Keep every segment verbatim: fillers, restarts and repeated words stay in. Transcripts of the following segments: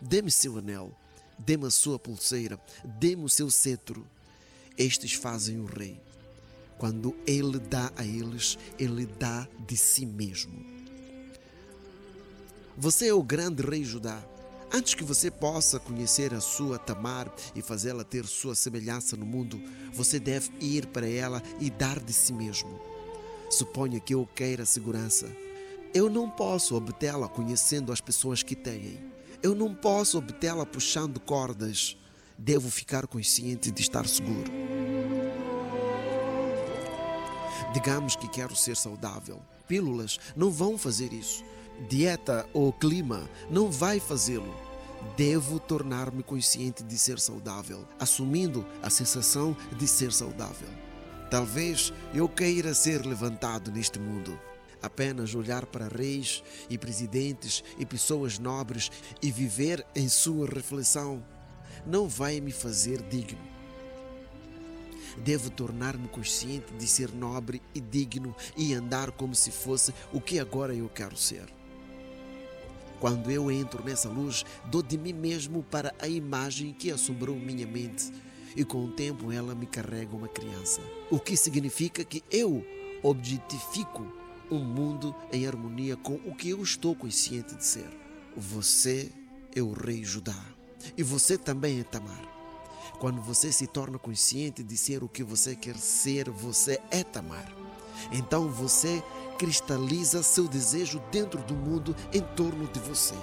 dê-me seu anel, dê-me a sua pulseira, dê-me o seu cetro. Estes fazem o rei. Quando ele dá a eles, ele dá de si mesmo. Você é o grande rei Judá. Antes que você possa conhecer a sua Tamar e fazê-la ter sua semelhança no mundo, você deve ir para ela e dar de si mesmo. Suponha que eu queira segurança. Eu não posso obtê-la conhecendo as pessoas que têm. Eu não posso obtê-la puxando cordas. Devo ficar consciente de estar seguro. Digamos que quero ser saudável. Pílulas não vão fazer isso. Dieta ou clima não vai fazê-lo. Devo tornar-me consciente de ser saudável, assumindo a sensação de ser saudável. Talvez eu queira ser levantado neste mundo. Apenas olhar para reis e presidentes e pessoas nobres e viver em sua reflexão não vai me fazer digno. Devo tornar-me consciente de ser nobre e digno e andar como se fosse o que agora eu quero ser. Quando eu entro nessa luz, dou de mim mesmo para a imagem que assombrou minha mente e com o tempo ela me carrega uma criança. O que significa que eu objetifico um mundo em harmonia com o que eu estou consciente de ser. Você é o rei Judá e você também é Tamar. Quando você se torna consciente de ser o que você quer ser, você é Tamar. Então você cristaliza seu desejo dentro do mundo em torno de você.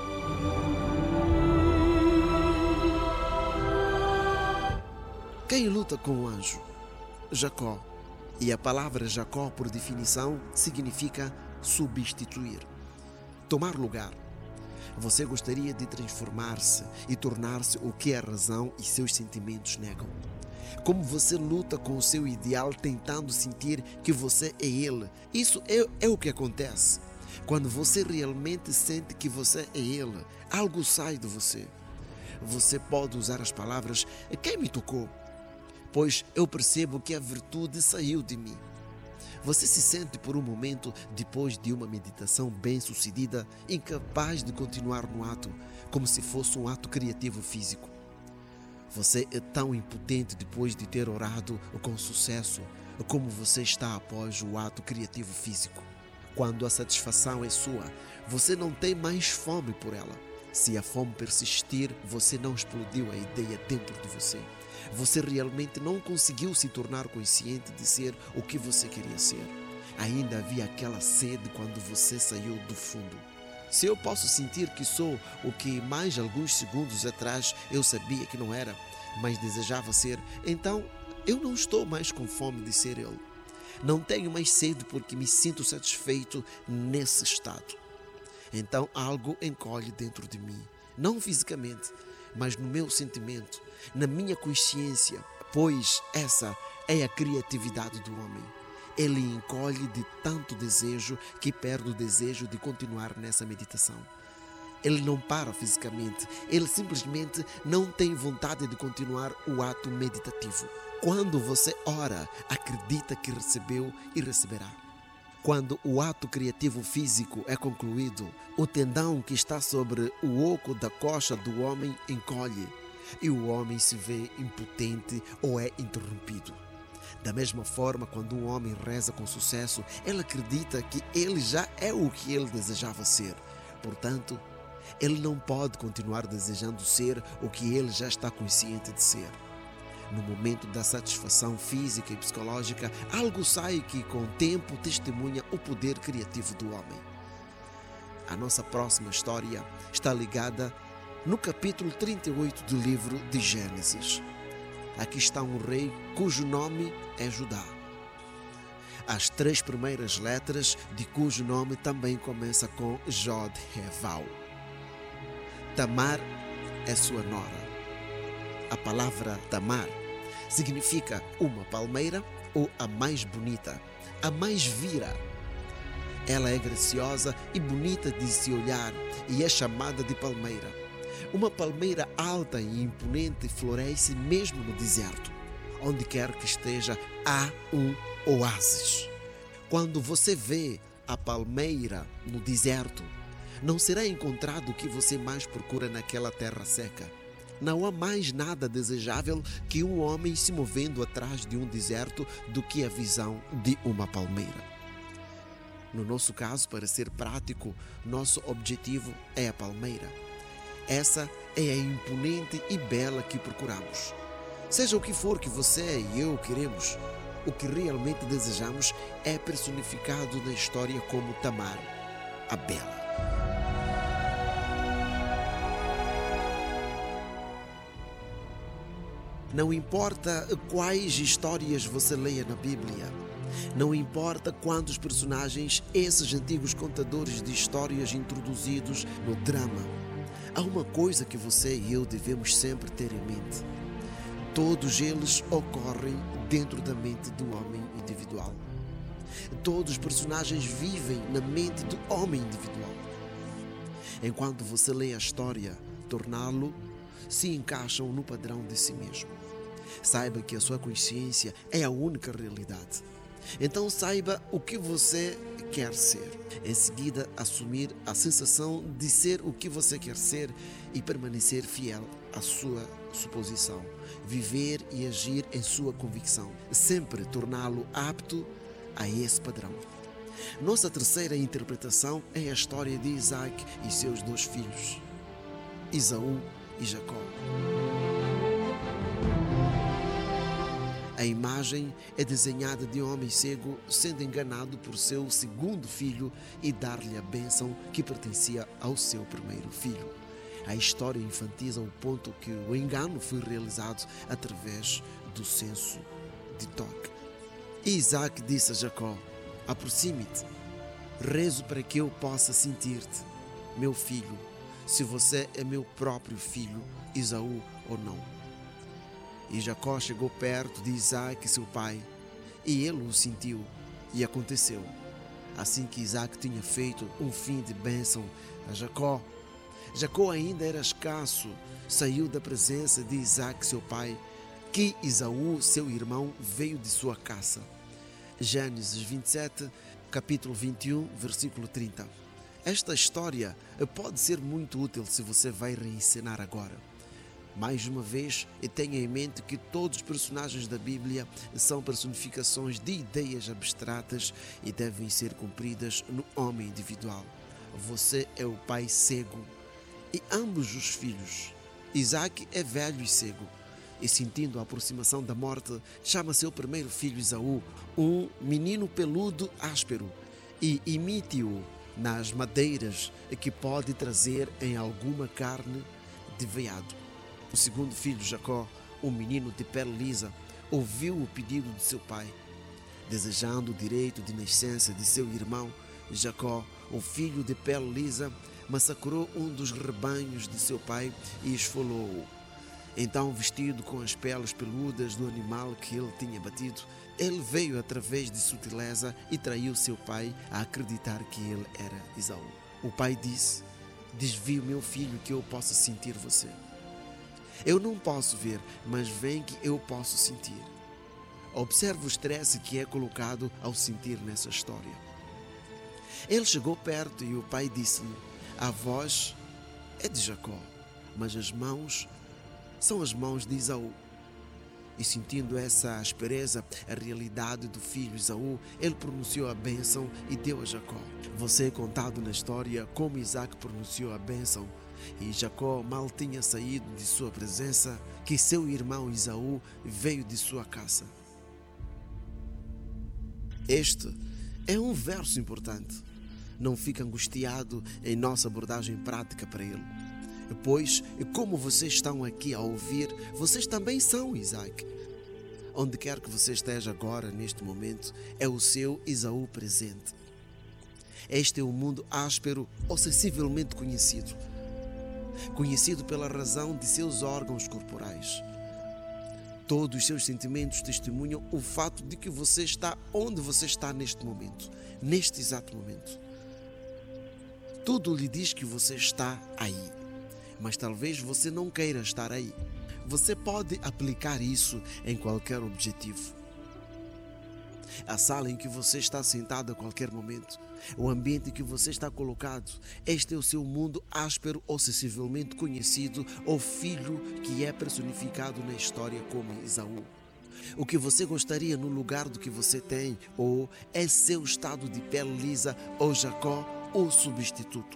Quem luta com o anjo? Jacó. E a palavra Jacó, por definição, significa substituir, tomar lugar. Você gostaria de transformar-se e tornar-se o que a razão e seus sentimentos negam. Como você luta com o seu ideal tentando sentir que você é ele. Isso é, é o que acontece. Quando você realmente sente que você é ele, algo sai de você. Você pode usar as palavras "quem me tocou?", pois eu percebo que a virtude saiu de mim. Você se sente por um momento, depois de uma meditação bem-sucedida, incapaz de continuar no ato, como se fosse um ato criativo físico. Você é tão impotente depois de ter orado com sucesso, como você está após o ato criativo físico. Quando a satisfação é sua, você não tem mais fome por ela. Se a fome persistir, você não explodiu a ideia dentro de você. Você realmente não conseguiu se tornar consciente de ser o que você queria ser. Ainda havia aquela sede quando você saiu do fundo. Se eu posso sentir que sou o que mais alguns segundos atrás eu sabia que não era, mas desejava ser, então eu não estou mais com fome de ser ele. Não tenho mais sede porque me sinto satisfeito nesse estado. Então algo encolhe dentro de mim, não fisicamente, mas no meu sentimento, na minha consciência, pois essa é a criatividade do homem. Ele encolhe de tanto desejo que perde o desejo de continuar nessa meditação. Ele não para fisicamente, ele simplesmente não tem vontade de continuar o ato meditativo. Quando você ora, acredita que recebeu e receberá. Quando o ato criativo físico é concluído, o tendão que está sobre o oco da coxa do homem encolhe e o homem se vê impotente ou é interrompido. Da mesma forma, quando um homem reza com sucesso, ele acredita que ele já é o que ele desejava ser. Portanto, ele não pode continuar desejando ser o que ele já está consciente de ser. No momento da satisfação física e psicológica, algo sai que com o tempo testemunha o poder criativo do homem. A nossa próxima história está ligada no capítulo trinta e oito do livro de Gênesis. Aqui está um rei cujo nome é Judá. As três primeiras letras de cujo nome também começa com Jod-He-Vav. Tamar é sua nora. A palavra Tamar significa uma palmeira ou a mais bonita, a mais vira. Ela é graciosa e bonita de se olhar e é chamada de palmeira. Uma palmeira alta e imponente floresce mesmo no deserto. Onde quer que esteja, há um oásis. Quando você vê a palmeira no deserto, Não será encontrado o que você mais procura naquela terra seca. Não há mais nada desejável que um homem se movendo atrás de um deserto do que a visão de uma palmeira. No nosso caso, para ser prático, nosso objetivo é a palmeira. Essa é a imponente e bela que procuramos. Seja o que for que você e eu queremos, o que realmente desejamos é personificado na história como Tamar, a bela. Não importa quais histórias você leia na Bíblia, não importa quantos personagens esses antigos contadores de histórias introduzidos no drama, há uma coisa que você e eu devemos sempre ter em mente. Todos eles ocorrem dentro da mente do homem individual. Todos os personagens vivem na mente do homem individual. Enquanto você lê a história, torná-lo se encaixam no padrão de si mesmo. Saiba que a sua consciência é a única realidade. Então saiba o que você quer ser. Em seguida, assumir a sensação de ser o que você quer ser e permanecer fiel à sua suposição. Viver e agir em sua convicção. Sempre torná-lo apto a esse padrão. Nossa terceira interpretação é a história de Isaac e seus dois filhos, Esaú e Jacó. A imagem é desenhada de um homem cego sendo enganado por seu segundo filho e dar-lhe a bênção que pertencia ao seu primeiro filho. A história enfatiza o ponto que o engano foi realizado através do senso de toque. E Isaac disse a Jacó: aproxime-te, rezo para que eu possa sentir-te, meu filho, se você é meu próprio filho, Esaú, ou não. E Jacó chegou perto de Isaac, seu pai, e ele o sentiu, e aconteceu. Assim que Isaac tinha feito um fim de bênção a Jacó, Jacó ainda era escasso, saiu da presença de Isaac, seu pai, que Esaú, seu irmão, veio de sua caça. Gênesis vinte e sete, capítulo vinte e um, versículo trinta. Esta história pode ser muito útil se você vai reencenar agora. Mais uma vez, tenha em mente que todos os personagens da Bíblia são personificações de ideias abstratas e devem ser cumpridas no homem individual. Você é o pai cego e ambos os filhos. Isaac é velho e cego e, sentindo a aproximação da morte, chama seu primeiro filho Esaú, um menino peludo áspero, e imite-o nas madeiras que pode trazer em alguma carne de veado. O segundo filho, Jacó, um menino de pele lisa, ouviu o pedido de seu pai. Desejando o direito de nascença de seu irmão, Jacó, o filho de pele lisa, massacrou um dos rebanhos de seu pai e esfolou-o. Então, vestido com as peles peludas do animal que ele tinha batido, ele veio através de sutileza e traiu seu pai a acreditar que ele era Esaú. O pai disse: desvie o meu filho que eu possa sentir você. Eu não posso ver, mas vem que eu posso sentir. Observe o estresse que é colocado ao sentir nessa história. Ele chegou perto e o pai disse-lhe: a voz é de Jacó, mas as mãos são as mãos de Esaú. E sentindo essa aspereza, a realidade do filho Esaú, ele pronunciou a bênção e deu a Jacó. Você é contado na história como Isaac pronunciou a bênção, e Jacó mal tinha saído de sua presença, que seu irmão Esaú veio de sua caça. Este é um verso importante. Não fique angustiado em nossa abordagem prática para ele, pois, como vocês estão aqui a ouvir, vocês também são Isaac. Onde quer que você esteja agora, neste momento, é o seu Esaú presente. Este é um mundo áspero ou sensivelmente conhecido. Conhecido pela razão de seus órgãos corporais. Todos os seus sentimentos testemunham o fato de que você está onde você está neste momento, neste exato momento. Tudo lhe diz que você está aí, mas talvez você não queira estar aí. Você pode aplicar isso em qualquer objetivo. A sala em que você está sentado a qualquer momento, o ambiente em que você está colocado, este é o seu mundo áspero ou sensivelmente conhecido, ou filho que é personificado na história como Esaú. O que você gostaria no lugar do que você tem, ou é seu estado de pele lisa, ou Jacó, ou substituto.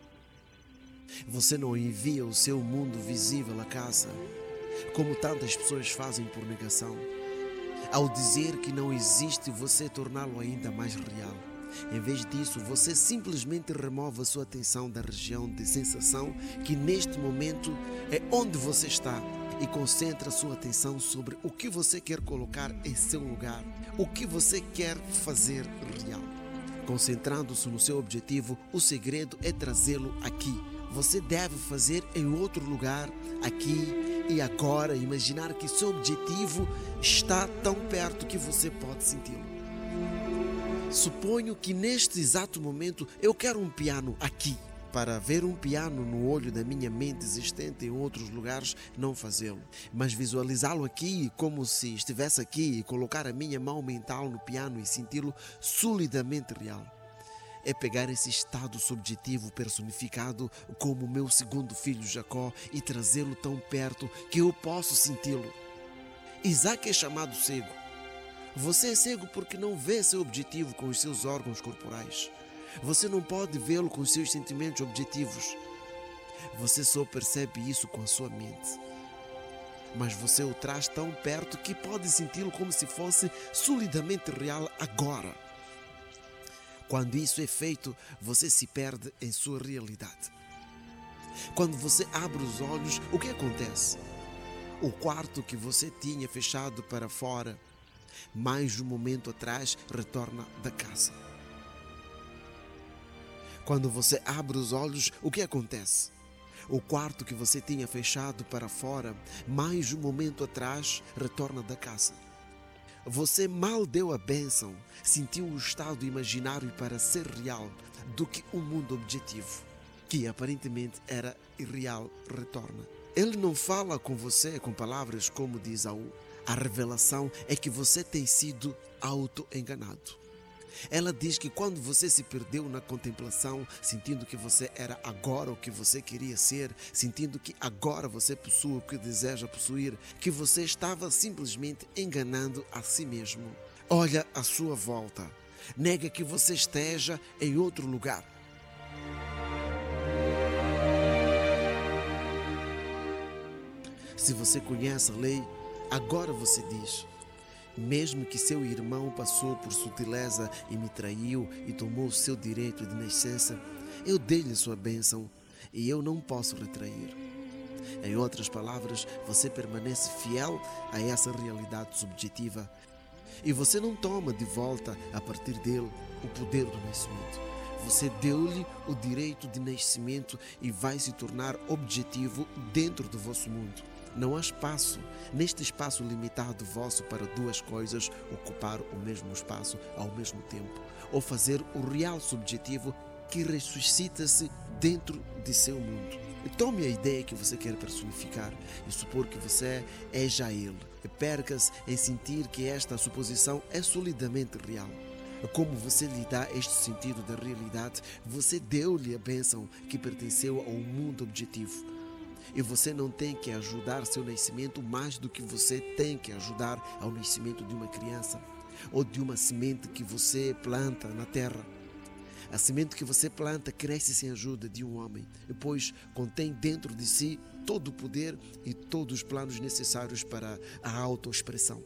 Você não envia o seu mundo visível à casa, como tantas pessoas fazem por negação. Ao dizer que não existe, você torná-lo ainda mais real. Em vez disso, você simplesmente remove a sua atenção da região de sensação, que neste momento é onde você está, e concentra a sua atenção sobre o que você quer colocar em seu lugar, o que você quer fazer real. Concentrando-se no seu objetivo, o segredo é trazê-lo aqui. Você deve fazer em outro lugar, aqui e agora, imaginar que seu objetivo está tão perto que você pode senti-lo. Suponho que neste exato momento eu quero um piano aqui. Para ver um piano no olho da minha mente existente em outros lugares, não fazê-lo, mas visualizá-lo aqui como se estivesse aqui e colocar a minha mão mental no piano e senti-lo solidamente real. É pegar esse estado subjetivo personificado como meu segundo filho Jacó e trazê-lo tão perto que eu posso senti-lo. Isaac é chamado cego. Você é cego porque não vê seu objetivo com os seus órgãos corporais. Você não pode vê-lo com os seus sentimentos objetivos. Você só percebe isso com a sua mente. Mas você o traz tão perto que pode senti-lo como se fosse solidamente real agora. Quando isso é feito, você se perde em sua realidade. Quando você abre os olhos, o que acontece? O quarto que você tinha fechado para fora, mais um momento atrás, retorna da casa. Quando você abre os olhos, o que acontece? O quarto que você tinha fechado para fora, mais um momento atrás, retorna da casa. Você mal deu a bênção, sentiu o estado imaginário para ser real do que o mundo objetivo, que aparentemente era irreal, retorna. Ele não fala com você com palavras como de Esaú. A revelação é que você tem sido auto-enganado. Ela diz que quando você se perdeu na contemplação, sentindo que você era agora o que você queria ser, sentindo que agora você possui o que deseja possuir, que você estava simplesmente enganando a si mesmo. Olha à sua volta. Nega que você esteja em outro lugar. Se você conhece a lei, agora você diz: mesmo que seu irmão passou por sutileza e me traiu e tomou o seu direito de nascença, eu dei-lhe sua bênção e eu não posso retrair. Em outras palavras, você permanece fiel a essa realidade subjetiva e você não toma de volta, a partir dele, o poder do nascimento. Você deu-lhe o direito de nascimento e vai se tornar objetivo dentro do vosso mundo. Não há espaço, neste espaço limitado vosso, para duas coisas ocupar o mesmo espaço ao mesmo tempo, ou fazer o real subjetivo que ressuscita-se dentro de seu mundo. E tome a ideia que você quer personificar e supor que você é já ele. E perca-se em sentir que esta suposição é solidamente real. Como você lhe dá este sentido da realidade, você deu-lhe a bênção que pertenceu ao mundo objetivo. E você não tem que ajudar seu nascimento mais do que você tem que ajudar ao nascimento de uma criança ou de uma semente que você planta na terra. A semente que você planta cresce sem ajuda de um homem, pois contém dentro de si todo o poder e todos os planos necessários para a autoexpressão.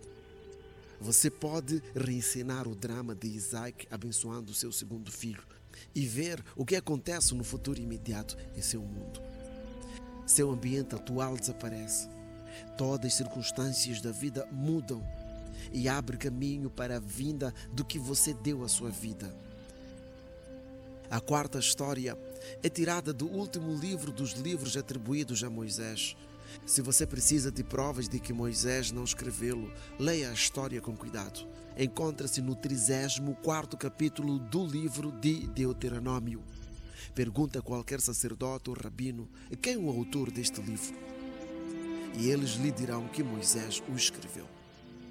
Você pode reencenar o drama de Isaac abençoando seu segundo filho e ver o que acontece no futuro imediato em seu mundo. Seu ambiente atual desaparece. Todas as circunstâncias da vida mudam e abre caminho para a vinda do que você deu à sua vida. A quarta história é tirada do último livro dos livros atribuídos a Moisés. Se você precisa de provas de que Moisés não escreveu, leia a história com cuidado. Encontra-se no trigésimo quarto capítulo do livro de Deuteronômio. Pergunta a qualquer sacerdote ou rabino quem é o autor deste livro, e eles lhe dirão que Moisés o escreveu.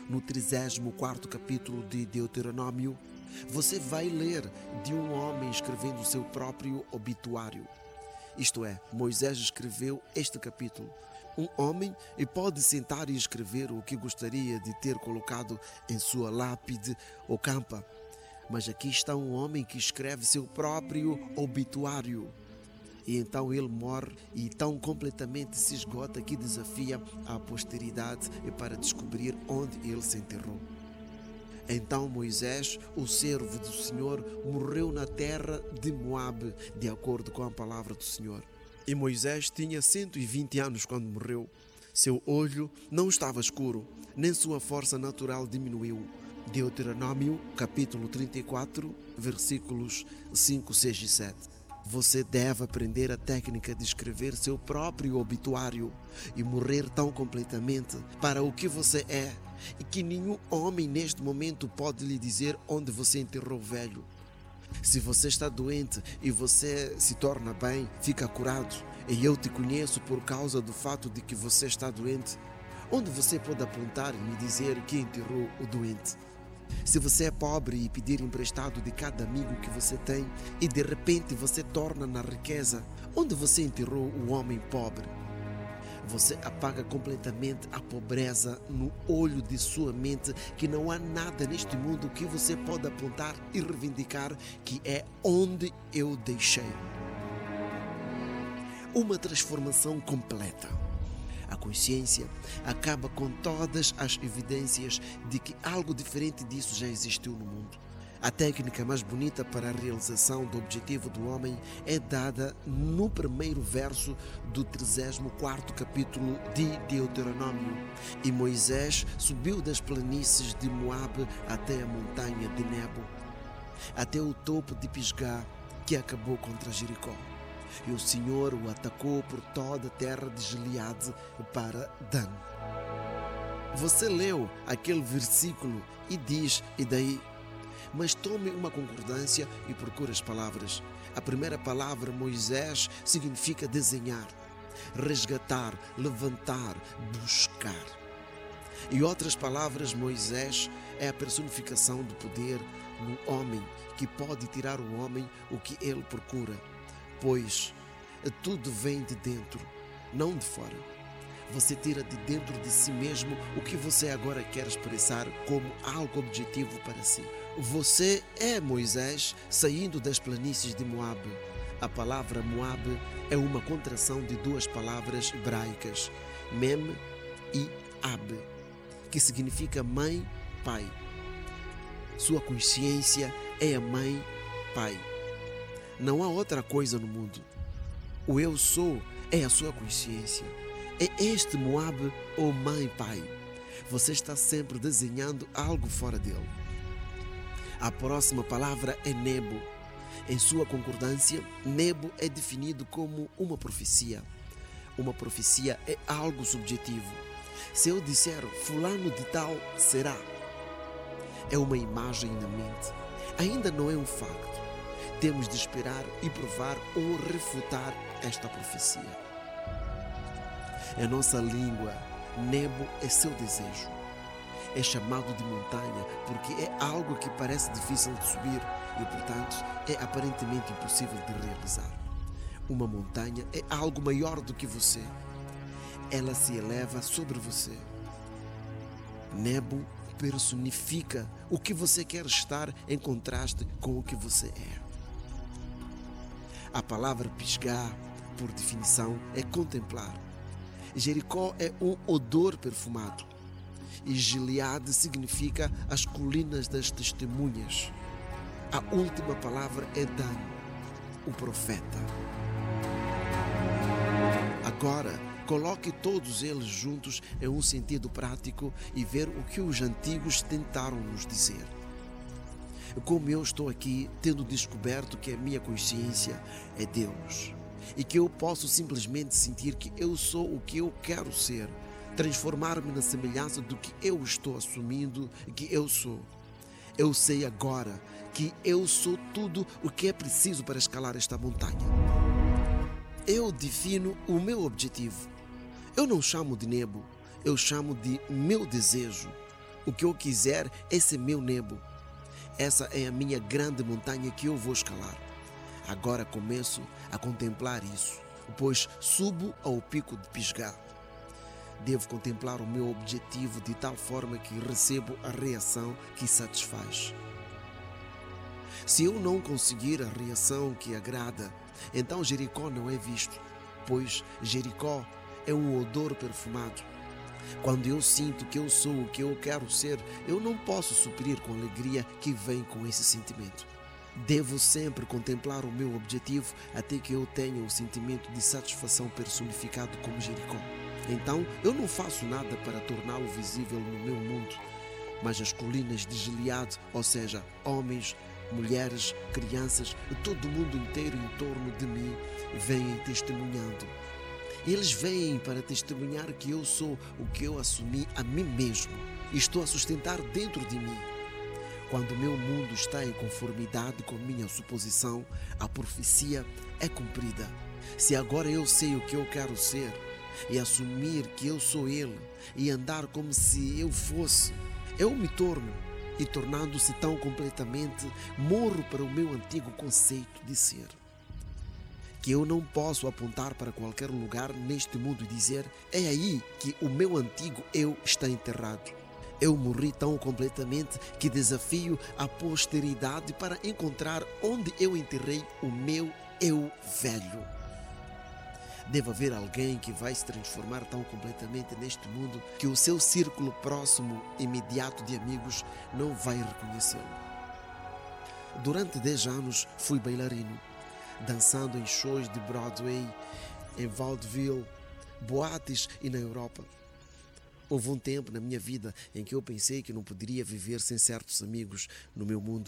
no trigésimo quarto capítulo de Deuteronômio, você vai ler de um homem escrevendo o seu próprio obituário. Isto é, Moisés escreveu este capítulo. Um homem pode sentar e escrever o que gostaria de ter colocado em sua lápide ou campa. Mas aqui está um homem que escreve seu próprio obituário. E então ele morre e tão completamente se esgota que desafia a posteridade para descobrir onde ele se enterrou. Então Moisés, o servo do Senhor, morreu na terra de Moabe, de acordo com a palavra do Senhor. E Moisés tinha cento e vinte anos quando morreu. Seu olho não estava escuro, nem sua força natural diminuiu. Deuteronômio, capítulo trinta e quatro, versículos cinco, seis e sete. Você deve aprender a técnica de escrever seu próprio obituário e morrer tão completamente para o que você é, e que nenhum homem neste momento pode lhe dizer onde você enterrou o velho. Se você está doente e você se torna bem, fica curado, e eu te conheço por causa do fato de que você está doente, onde você pode apontar e me dizer que enterrou o doente? Se você é pobre e pedir emprestado de cada amigo que você tem e de repente você torna na riqueza, onde você enterrou o homem pobre? Você apaga completamente a pobreza no olho de sua mente, que não há nada neste mundo que você pode apontar e reivindicar que é onde eu deixei. Uma transformação completa. A consciência acaba com todas as evidências de que algo diferente disso já existiu no mundo. A técnica mais bonita para a realização do objetivo do homem é dada no primeiro verso do trigésimo quarto capítulo de Deuteronômio. E Moisés subiu das planícies de Moabe até a montanha de Nebo, até o topo de Pisgá, que acabou contra Jericó. E o Senhor o atacou por toda a terra de Gileade para Dan. Você leu aquele versículo e diz, e daí? Mas tome uma concordância e procure as palavras. A primeira palavra, Moisés, significa desenhar, resgatar, levantar, buscar. Em outras palavras, Moisés é a personificação do poder no homem, que pode tirar o homem o que ele procura, pois tudo vem de dentro, não de fora. Você tira de dentro de si mesmo o que você agora quer expressar como algo objetivo para si. Você é Moisés saindo das planícies de Moabe. A palavra Moabe é uma contração de duas palavras hebraicas, Mem e Ab, que significa mãe, pai. Sua consciência é a mãe, pai. Não há outra coisa no mundo. O eu sou é a sua consciência. É este Moabe ou mãe, pai. Você está sempre desenhando algo fora dele. A próxima palavra é Nebo. Em sua concordância, Nebo é definido como uma profecia. Uma profecia é algo subjetivo. Se eu disser fulano de tal será, é uma imagem na mente. Ainda não é um facto. Temos de esperar e provar ou refutar esta profecia. Em nossa língua, Nebo é seu desejo. É chamado de montanha porque é algo que parece difícil de subir e, portanto, é aparentemente impossível de realizar. Uma montanha é algo maior do que você. Ela se eleva sobre você. Nebo personifica o que você quer estar em contraste com o que você é. A palavra Pisgá, por definição, é contemplar. Jericó é um odor perfumado. E Gileade significa as colinas das testemunhas. A última palavra é Dan, o profeta. Agora, coloque todos eles juntos em um sentido prático e ver o que os antigos tentaram nos dizer. Como eu estou aqui tendo descoberto que a minha consciência é Deus e que eu posso simplesmente sentir que eu sou o que eu quero ser, transformar-me na semelhança do que eu estou assumindo que eu sou. Eu sei agora que eu sou tudo o que é preciso para escalar esta montanha. Eu defino o meu objetivo. Eu não chamo de Nebo, eu chamo de meu desejo. O que eu quiser, esse é meu Nebo. Essa é a minha grande montanha que eu vou escalar. Agora começo a contemplar isso, pois subo ao pico de Pisgah. Devo contemplar o meu objetivo de tal forma que recebo a reação que satisfaz. Se eu não conseguir a reação que agrada, então Jericó não é visto, pois Jericó é um odor perfumado. Quando eu sinto que eu sou o que eu quero ser, eu não posso suprir com a alegria que vem com esse sentimento. Devo sempre contemplar o meu objetivo até que eu tenha o sentimento de satisfação personificado como Jericó. Então, eu não faço nada para torná-lo visível no meu mundo, mas as colinas de Gileade, ou seja, homens, mulheres, crianças, todo o mundo inteiro em torno de mim, vêm testemunhando. Eles vêm para testemunhar que eu sou o que eu assumi a mim mesmo e estou a sustentar dentro de mim. Quando o meu mundo está em conformidade com minha suposição, a profecia é cumprida. Se agora eu sei o que eu quero ser e assumir que eu sou ele e andar como se eu fosse, eu me torno e, tornando-se tão completamente, morro para o meu antigo conceito de ser. Que eu não posso apontar para qualquer lugar neste mundo e dizer: é aí que o meu antigo eu está enterrado. Eu morri tão completamente que desafio a posteridade para encontrar onde eu enterrei o meu eu velho. Deve haver alguém que vai se transformar tão completamente neste mundo que o seu círculo próximo, imediato de amigos não vai reconhecê-lo. Durante dez anos fui bailarino, dançando em shows de Broadway, em vaudeville, boates e na Europa. Houve um tempo na minha vida em que eu pensei que não poderia viver sem certos amigos no meu mundo.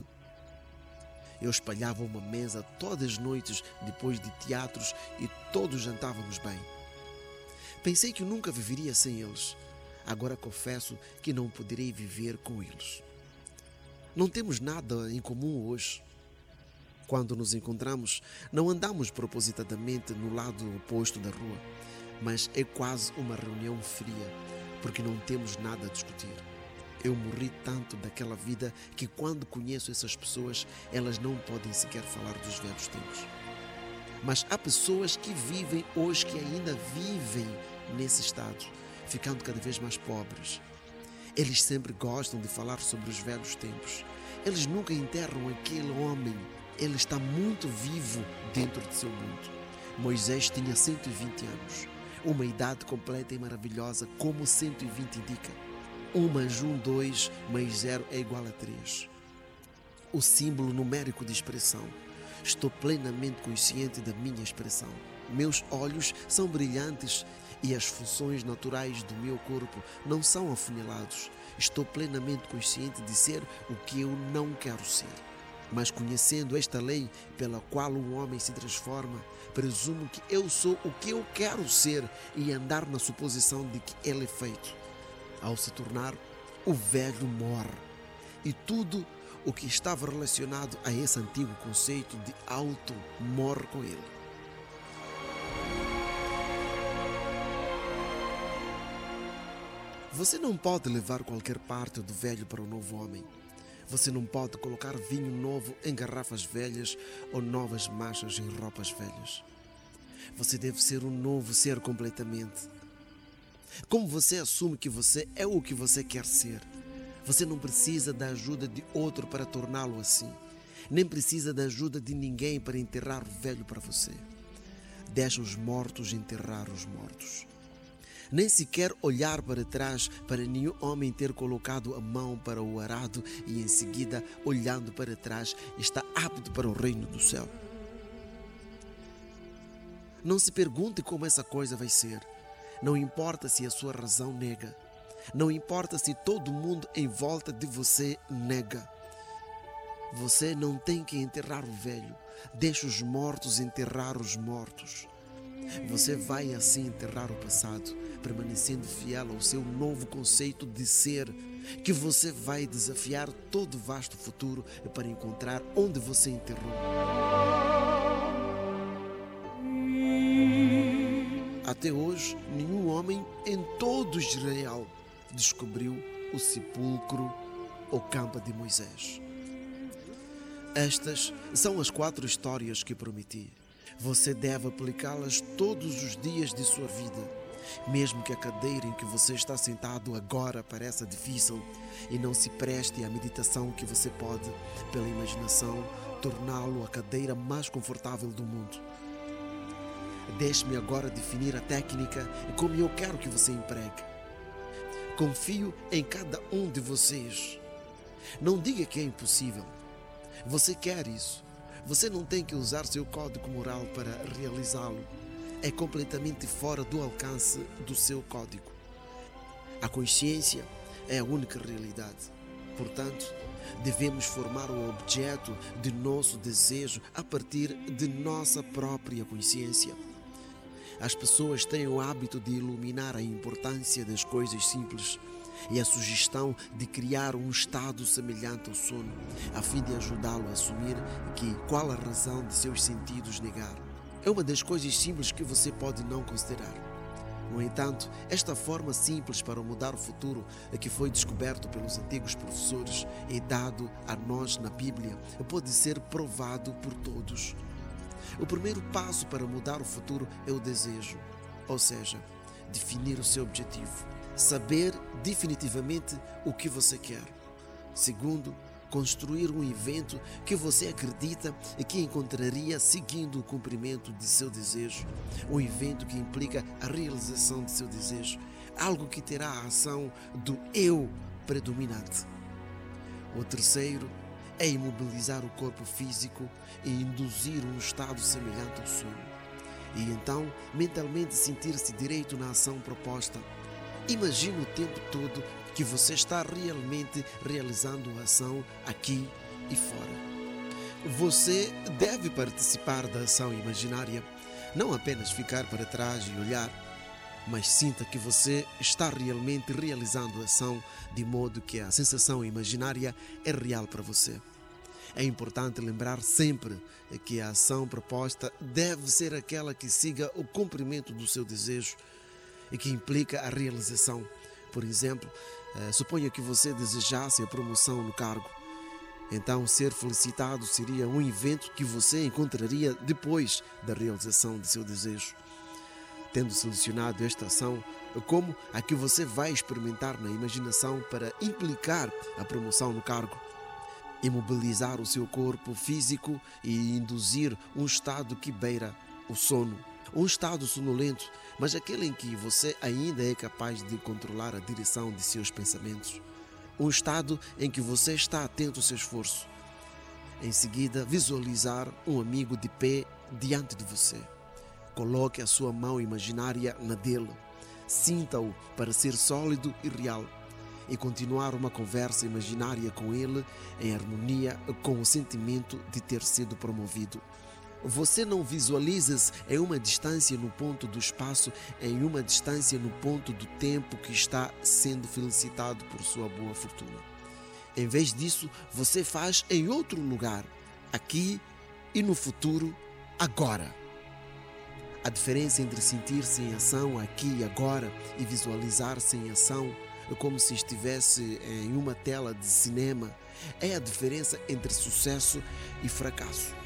Eu espalhava uma mesa todas as noites depois de teatros e todos jantávamos bem. Pensei que nunca viveria sem eles. Agora confesso que não poderei viver com eles. Não temos nada em comum hoje. Quando nos encontramos, não andamos propositadamente no lado oposto da rua, mas é quase uma reunião fria, porque não temos nada a discutir. Eu morri tanto daquela vida que quando conheço essas pessoas, elas não podem sequer falar dos velhos tempos. Mas há pessoas que vivem hoje, que ainda vivem nesse estado, ficando cada vez mais pobres. Eles sempre gostam de falar sobre os velhos tempos. Eles nunca enterram aquele homem. Ele está muito vivo dentro de seu mundo. Moisés tinha cento e vinte anos, uma idade completa e maravilhosa, como cento e vinte indica. um mais um, dois, mais zero é igual a três. O símbolo numérico de expressão. Estou plenamente consciente da minha expressão. Meus olhos são brilhantes e as funções naturais do meu corpo não são afunilhados. Estou plenamente consciente de ser o que eu não quero ser. Mas conhecendo esta lei pela qual um homem se transforma, presumo que eu sou o que eu quero ser e andar na suposição de que ele é feito. Ao se tornar, o velho morre e tudo o que estava relacionado a esse antigo conceito de auto morre com ele. Você não pode levar qualquer parte do velho para o novo homem. Você não pode colocar vinho novo em garrafas velhas ou novas manchas em roupas velhas. Você deve ser um novo ser completamente. Como você assume que você é o que você quer ser, você não precisa da ajuda de outro para torná-lo assim. Nem precisa da ajuda de ninguém para enterrar o velho para você. Deixa os mortos enterrar os mortos. Nem sequer olhar para trás para nenhum homem ter colocado a mão para o arado e em seguida, olhando para trás, está apto para o reino do céu. Não se pergunte como essa coisa vai ser. Não importa se a sua razão nega. Não importa se todo mundo em volta de você nega. Você não tem que enterrar o velho. Deixe os mortos enterrar os mortos. Você vai assim enterrar o passado, permanecendo fiel ao seu novo conceito de ser, que você vai desafiar todo o vasto futuro para encontrar onde você enterrou. Até hoje, nenhum homem em todo Israel descobriu o sepulcro ou campa de Moisés. Estas são as quatro histórias que prometi. Você deve aplicá-las todos os dias de sua vida. Mesmo que a cadeira em que você está sentado agora pareça difícil e não se preste à meditação, que você pode, pela imaginação, torná-lo a cadeira mais confortável do mundo. Deixe-me agora definir a técnica como eu quero que você empregue. Confio em cada um de vocês. Não diga que é impossível. Você quer isso. Você não tem que usar seu código moral para realizá-lo. É completamente fora do alcance do seu código. A consciência é a única realidade. Portanto, devemos formar o objeto de nosso desejo a partir de nossa própria consciência. As pessoas têm o hábito de iluminar a importância das coisas simples e a sugestão de criar um estado semelhante ao sono, a fim de ajudá-lo a assumir que qual a razão de seus sentidos negar. É uma das coisas simples que você pode não considerar. No entanto, esta forma simples para mudar o futuro, que foi descoberto pelos antigos professores e dado a nós na Bíblia, pode ser provado por todos. O primeiro passo para mudar o futuro é o desejo, ou seja, definir o seu objetivo, saber definitivamente o que você quer. Segundo, construir um evento que você acredita e que encontraria seguindo o cumprimento de seu desejo. Um evento que implica a realização de seu desejo, algo que terá a ação do eu predominante. O terceiro é imobilizar o corpo físico e induzir um estado semelhante ao sono. E então, mentalmente sentir-se direito na ação proposta. Imagine o tempo todo que você está realmente realizando a ação aqui e fora. Você deve participar da ação imaginária, não apenas ficar para trás e olhar, mas sinta que você está realmente realizando a ação, de modo que a sensação imaginária é real para você. É importante lembrar sempre que a ação proposta deve ser aquela que siga o cumprimento do seu desejo e que implica a realização. Por exemplo, eh, suponha que você desejasse a promoção no cargo. Então, ser felicitado seria um evento que você encontraria depois da realização de seu desejo. Tendo selecionado esta ação como a que você vai experimentar na imaginação para implicar a promoção no cargo, imobilizar o seu corpo físico e induzir um estado que beira o sono. Um estado sonolento, mas aquele em que você ainda é capaz de controlar a direção de seus pensamentos. Um estado em que você está atento ao seu esforço. Em seguida, visualizar um amigo de pé diante de você. Coloque a sua mão imaginária na dele. Sinta-o para ser sólido e real. E continuar uma conversa imaginária com ele em harmonia com o sentimento de ter sido promovido. Você não visualiza-se em uma distância no ponto do espaço, em uma distância no ponto do tempo que está sendo felicitado por sua boa fortuna. Em vez disso, você faz em outro lugar, aqui e no futuro, agora. A diferença entre sentir-se em ação aqui e agora e visualizar-se em ação como se estivesse em uma tela de cinema é a diferença entre sucesso e fracasso.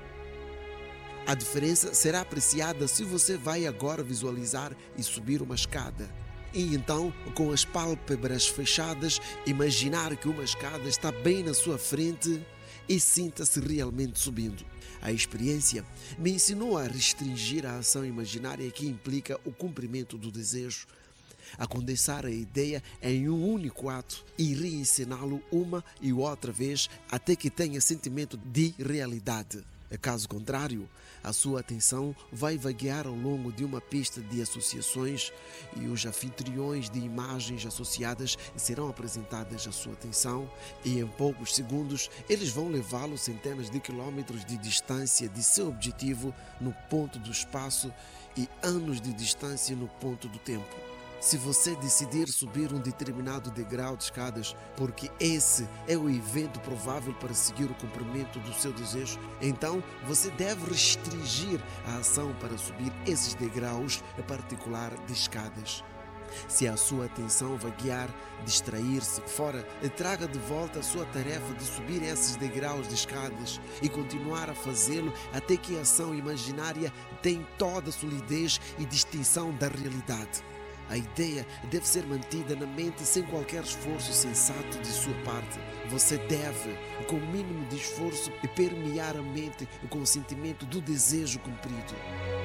A diferença será apreciada se você vai agora visualizar e subir uma escada. E então, com as pálpebras fechadas, imaginar que uma escada está bem na sua frente e sinta-se realmente subindo. A experiência me ensinou a restringir a ação imaginária que implica o cumprimento do desejo, a condensar a ideia em um único ato e reencená-lo uma e outra vez até que tenha sentimento de realidade. Caso contrário, a sua atenção vai vaguear ao longo de uma pista de associações e os anfitriões de imagens associadas serão apresentadas à sua atenção e em poucos segundos eles vão levá-lo centenas de quilômetros de distância de seu objetivo no ponto do espaço e anos de distância no ponto do tempo. Se você decidir subir um determinado degrau de escadas, porque esse é o evento provável para seguir o cumprimento do seu desejo, então você deve restringir a ação para subir esses degraus, em particular de escadas. Se a sua atenção vaguear, distrair-se fora, traga de volta a sua tarefa de subir esses degraus de escadas e continuar a fazê-lo até que a ação imaginária tenha toda a solidez e distinção da realidade. A ideia deve ser mantida na mente sem qualquer esforço sensato de sua parte. Você deve, com o mínimo de esforço, permear a mente com o sentimento do desejo cumprido.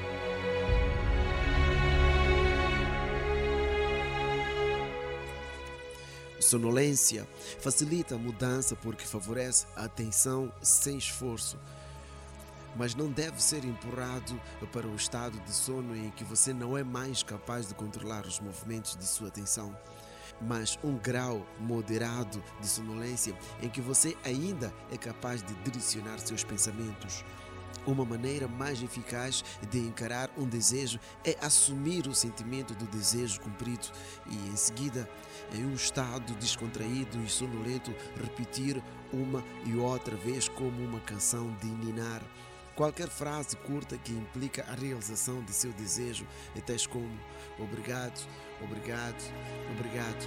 Sonolência facilita a mudança porque favorece a atenção sem esforço, mas não deve ser empurrado para o estado de sono em que você não é mais capaz de controlar os movimentos de sua atenção, mas um grau moderado de sonolência em que você ainda é capaz de direcionar seus pensamentos. Uma maneira mais eficaz de encarar um desejo é assumir o sentimento do desejo cumprido e, em seguida, em um estado descontraído e sonolento, repetir uma e outra vez como uma canção de ninar. Qualquer frase curta que implica a realização de seu desejo, tais como obrigado, obrigado, obrigado.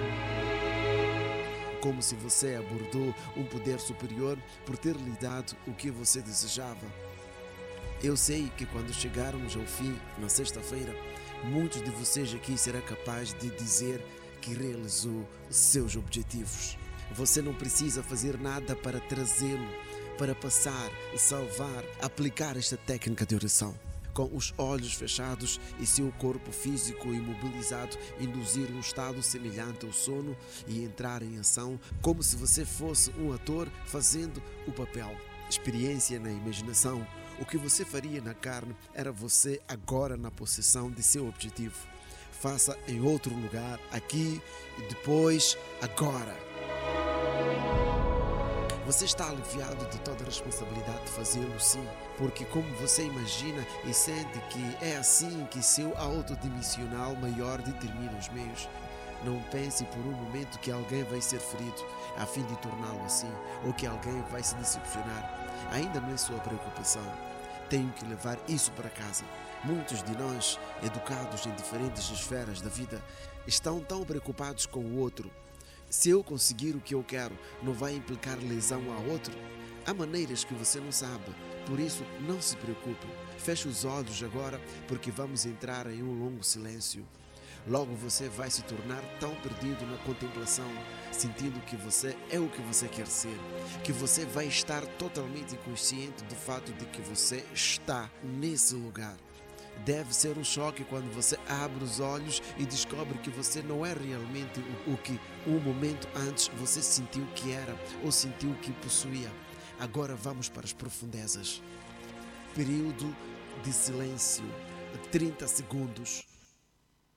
Como se você abordou um poder superior por ter lhe dado o que você desejava. Eu sei que quando chegarmos ao fim, na sexta-feira, muitos de vocês aqui serão capazes de dizer que realizou seus objetivos. Você não precisa fazer nada para trazê-lo, para passar, salvar, aplicar esta técnica de oração. Com os olhos fechados e seu corpo físico imobilizado, induzir um estado semelhante ao sono e entrar em ação como se você fosse um ator fazendo o papel. Experiência na imaginação. O que você faria na carne era você agora na possessão de seu objetivo. Faça em outro lugar, aqui e depois, agora. Você está aliviado de toda a responsabilidade de fazê-lo, sim, porque como você imagina e sente que é assim que seu autodimensional maior determina os meios. Não pense por um momento que alguém vai ser ferido a fim de torná-lo assim, ou que alguém vai se decepcionar. Ainda não é sua preocupação. Tenho que levar isso para casa. Muitos de nós, educados em diferentes esferas da vida, estão tão preocupados com o outro. Se eu conseguir o que eu quero, não vai implicar lesão a outro? Há maneiras que você não sabe, por isso não se preocupe. Feche os olhos agora, porque vamos entrar em um longo silêncio. Logo você vai se tornar tão perdido na contemplação, sentindo que você é o que você quer ser, que você vai estar totalmente inconsciente do fato de que você está nesse lugar. Deve ser um choque quando você abre os olhos e descobre que você não é realmente o que um momento antes você sentiu que era ou sentiu que possuía. Agora vamos para as profundezas. Período de silêncio, trinta segundos.